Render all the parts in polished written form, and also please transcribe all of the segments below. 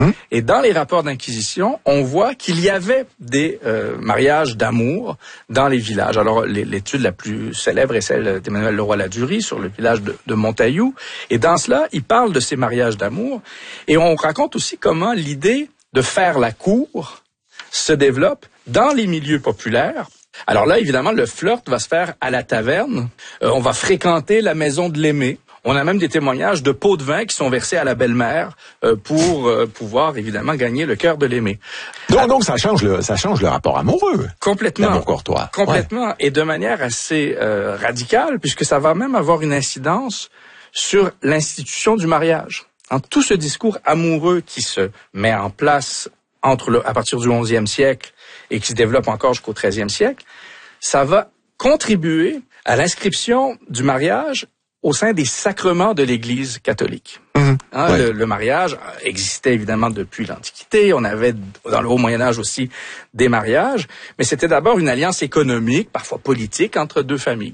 Et dans les rapports d'inquisition, on voit qu'il y avait des mariages d'amour dans les villages. Alors, l'étude la plus célèbre est celle d'Emmanuel Leroy-Ladurie sur le village de Montaillou. Et dans cela, il parle de ces mariages d'amour. Et on raconte aussi comment l'idée de faire la cour se développe dans les milieux populaires. Alors là, évidemment, le flirt va se faire à la taverne. On va fréquenter la maison de l'aimé. On a même des témoignages de pots de vin qui sont versés à la belle-mère pour pouvoir, évidemment, gagner le cœur de l'aimé. Donc ça change le rapport amoureux. Complètement. L'amour courtois. Complètement. Ouais. Et de manière assez radicale, puisque ça va même avoir une incidence sur l'institution du mariage. Tout ce discours amoureux qui se met en place à partir du 11e siècle et qui se développe encore jusqu'au 13e siècle, ça va contribuer à l'inscription du mariage au sein des sacrements de l'Église catholique. Le mariage existait évidemment depuis l'Antiquité. On avait dans le Haut Moyen-Âge aussi des mariages, mais c'était d'abord une alliance économique, parfois politique, entre deux familles.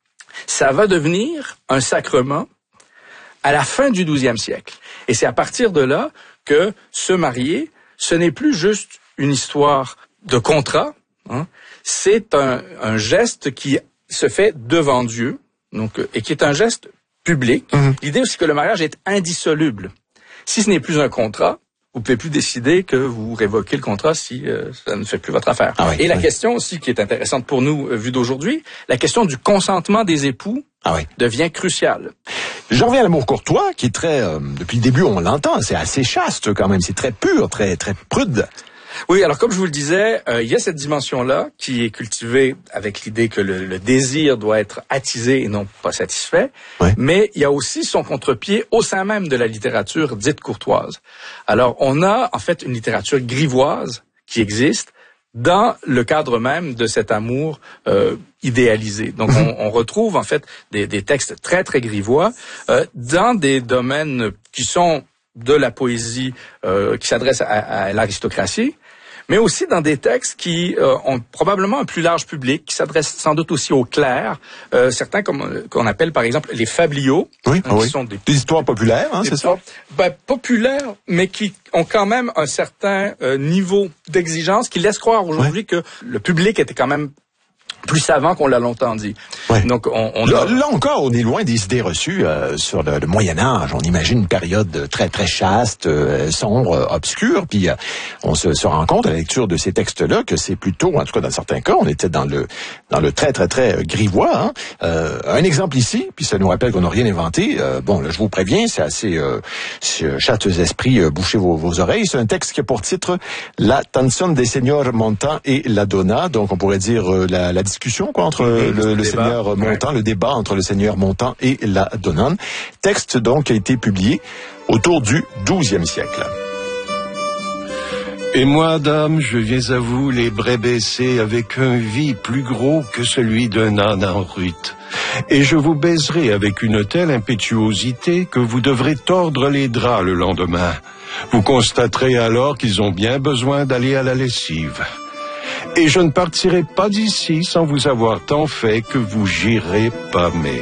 Ça va devenir un sacrement à la fin du 12e siècle. Et c'est à partir de là que se marier, ce n'est plus juste une histoire de contrat, c'est un geste qui se fait devant Dieu, et qui est un geste public. L'idée aussi que le mariage est indissoluble. Si ce n'est plus un contrat, vous pouvez plus décider que vous révoquez le contrat si ça ne fait plus votre affaire. La question aussi qui est intéressante pour nous, vue d'aujourd'hui, la question du consentement des époux devient cruciale. J'en reviens à l'amour courtois, qui est très, depuis le début on l'entend, c'est assez chaste quand même, c'est très pur, très très prude. Oui, alors comme je vous le disais, il y a cette dimension-là qui est cultivée avec l'idée que le désir doit être attisé et non pas satisfait, mais il y a aussi son contre-pied au sein même de la littérature dite courtoise. Alors on a en fait une littérature grivoise qui existe dans le cadre même de cet amour idéalisé. Donc on retrouve en fait des textes très très grivois dans des domaines qui sont de la poésie qui s'adresse à l'aristocratie, mais aussi dans des textes qui ont probablement un plus large public, qui s'adressent sans doute aussi aux clercs, certains qu'on appelle par exemple les fabliaux, qui sont des histoires populaires, c'est ça? Populaires, mais qui ont quand même un certain niveau d'exigence qui laisse croire aujourd'hui que le public était quand même plus savant qu'on l'a longtemps dit. Donc là encore, on est loin des idées reçues sur le Moyen-Âge. On imagine une période très très chaste, sombre, obscure. Puis on se rend compte à la lecture de ces textes-là que c'est plutôt, en tout cas dans certains cas, on était dans le très très très grivois. Un exemple ici, puis ça nous rappelle qu'on n'a rien inventé. Là, je vous préviens, c'est assez châteux esprits, bouchez vos oreilles. C'est un texte qui a pour titre La Canzone del Signor Montan et la Donna. Donc on pourrait dire la discussion entre le Seigneur Montan, le débat entre le Seigneur Montan et la Donna. Texte donc qui a été publié autour du XIIe siècle. Et moi, dame, je viens à vous les brais baissés avec un vie plus gros que celui d'un âne en rute. Et je vous baiserai avec une telle impétuosité que vous devrez tordre les draps le lendemain. Vous constaterez alors qu'ils ont bien besoin d'aller à la lessive. Et je ne partirai pas d'ici sans vous avoir tant fait que vous girez pâmé.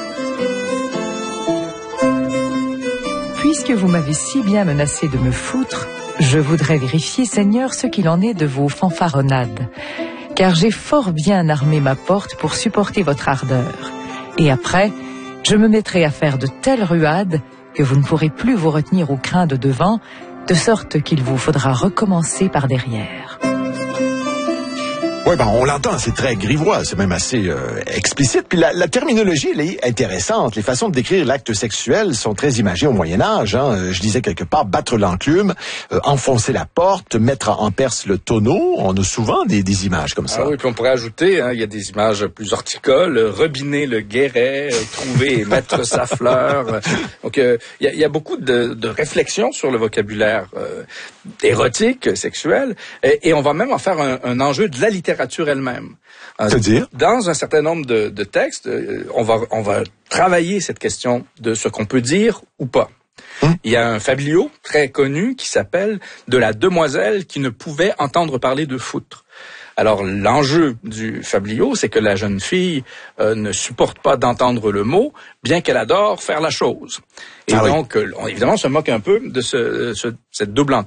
Puisque vous m'avez si bien menacé de me foutre, je voudrais vérifier, Seigneur, ce qu'il en est de vos fanfaronnades. Car j'ai fort bien armé ma porte pour supporter votre ardeur. Et après, je me mettrai à faire de telles ruades que vous ne pourrez plus vous retenir au crin de devant, de sorte qu'il vous faudra recommencer par derrière. Oui, on l'entend, c'est très grivois, c'est même assez explicite. Puis la terminologie, elle est intéressante. Les façons de décrire l'acte sexuel sont très imagées au Moyen-Âge. Je disais quelque part, battre l'enclume, enfoncer la porte, mettre en perce le tonneau. On a souvent des images comme ça. Oui, puis on pourrait ajouter, il y a des images plus horticoles, rebiner le guéret, trouver et mettre sa fleur. Donc, il y a beaucoup de réflexions sur le vocabulaire érotique, sexuel, et on va même en faire un enjeu de la littérature elle-même. C'est-à-dire? Dans un certain nombre de textes, on va travailler cette question de ce qu'on peut dire ou pas. Il y a un fabliau très connu qui s'appelle « De la demoiselle qui ne pouvait entendre parler de foutre ». Alors, l'enjeu du fabliau, c'est que la jeune fille ne supporte pas d'entendre le mot, bien qu'elle adore faire la chose. Et donc, évidemment, on se moque un peu de cette double